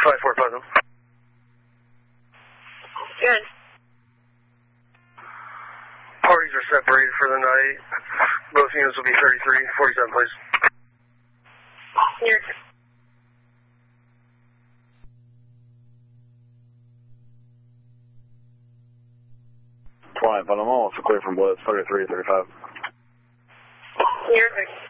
5450. Good. Parties are separated for the night. Both units will be 3347, please. Here. Flying Panama, also clear from Blitz, 3335. Here.